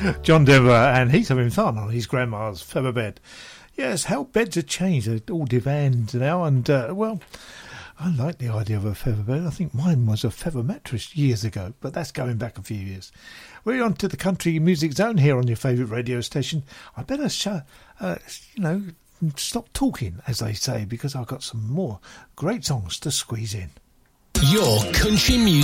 John Denver, and he's having fun on his grandma's feather bed. Yes, how beds have changed. They're all divans now, and, well, I like the idea of a feather bed. I think mine was a feather mattress years ago, but that's going back a few years. We're on to the country music zone here on your favourite radio station. I better, stop talking, as they say, because I've got some more great songs to squeeze in. Your country music.